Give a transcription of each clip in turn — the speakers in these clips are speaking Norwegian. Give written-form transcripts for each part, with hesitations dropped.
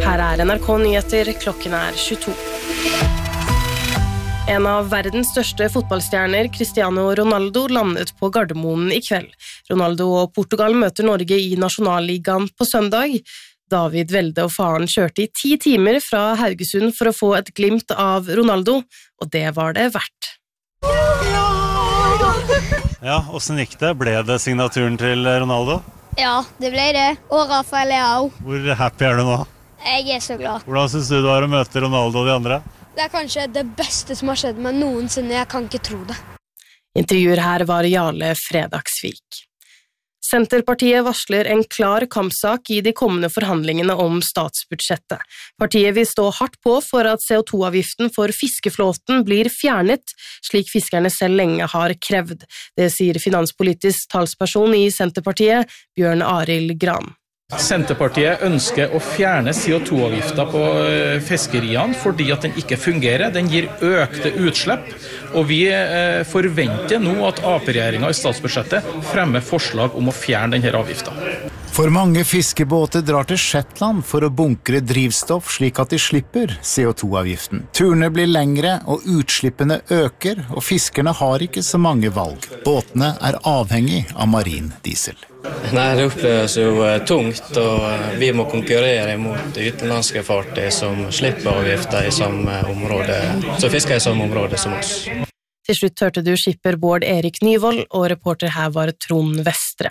Her NRK Nyheter, klokken 22. En av verdens største fotballstjerner, Cristiano Ronaldo, landet på Gardermoen i kveld. Ronaldo og Portugal møter Norge i Nasjonalligaen på søndag. David Welde og faren kjørte i 10 timer fra Haugesund for å få et glimt av Ronaldo, og det var det verdt. Ja, hvordan gikk det? Ble det signaturen til Ronaldo? Ja, det ble det. Og Rafael Leao. Hvor happy er du nå? Jeg så glad. Hvordan synes du det var å møte Ronaldo og de andre? Det kanskje det beste som har skjedd meg noensinne. Jeg kan ikke tro det. Intervjuer her var Jarle Fredagsvik. Senterpartiet varsler en klar kampsak i de kommende forhandlingene om statsbudsjettet. Partiet vil stå hardt på for at CO2-avgiften for fiskeflåten blir fjernet, slik fiskerne selv lenge har krevd. Det sier finanspolitisk talsperson i Senterpartiet, Bjørn Arild Gran. Senterpartiet ønsker å fjerne CO2-avgiften på fiskeriene fordi at den ikke fungerer. Den gir økte utslipp, og vi forventer nå at AP-regjeringen i statsbudsjettet fremmer forslag om å fjerne denne avgiften. For mange fiskebåter drar til Shetland for å bunkre drivstoff slik at de slipper CO2-avgiften. Turene blir lengre, og utslippene øker, og fiskerne har ikke så mange valg. Båtene er avhengig av marin diesel. Nei, det oppleves jo tungt, og vi må konkurrere mot utenlandske fartøy som slipper avgifter i samme område, så fisker i samme område som oss. Til slutt hørte du skipper Bård Erik Nyvold, og reporter her var Trond Vestre.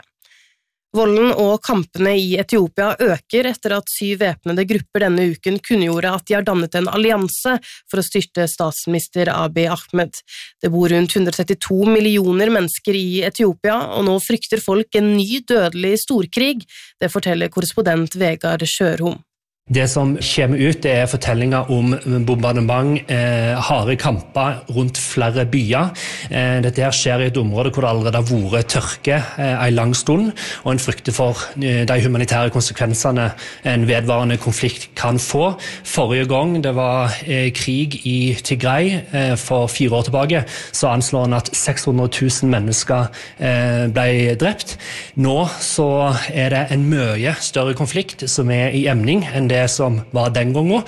Volden og kampene i Etiopia øker etter at 7 væpnede grupper denne uken kunngjorde at de har dannet en allianse for å styrte statsminister Abiy Ahmed. Det bor rundt 132 millioner mennesker i Etiopia, og nå frykter folk en ny dødelig storkrig. Det forteller korrespondent Vegard Sjørhom. Det som kommer ut, det er fortellinger om bombardement, harde kamper rundt flere byer. Dette her skjer i et område hvor det allerede har vært tørke en lang stund, og en frykter for de humanitære konsekvensene en vedvarende konflikt kan få. Forrige gang det var krig i Tigray for 4 år tilbake, så anslår en at 600 000 mennesker ble drept. Nå så er det en mye større konflikt som er i emning enn det som var den gangen,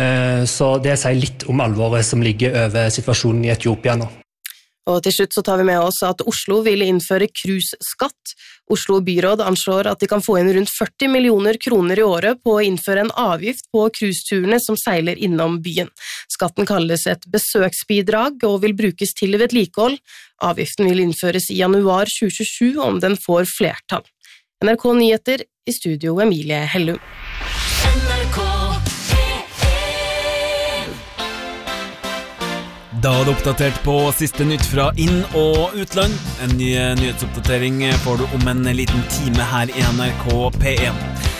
så det sier litt om alvoret som ligger over situasjonen i Etiopia nå. Og til slutt så tar vi med oss at Oslo vil innføre cruiseskatt. Oslo byråd anslår at de kan få inn rundt 40 millioner kroner i året på å innføre en avgift på cruiseturene som seiler innom byen. Skatten kalles et besøksbidrag og vil brukes til vedlikehold. Avgiften vil innføres i januar 2027 om den får flertall. NRK Nyheter, i studio Emilie Hellum. Da er det oppdatert på siste nytt fra inn- og utland. En ny nyhetsoppdatering får du om en liten time her i NRK P1.